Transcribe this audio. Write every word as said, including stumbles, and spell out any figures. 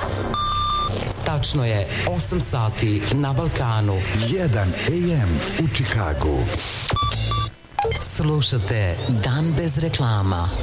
Tačno je osam sati na Balkanu. jedan a m u Čikagu. Slušate Dan bez reklama.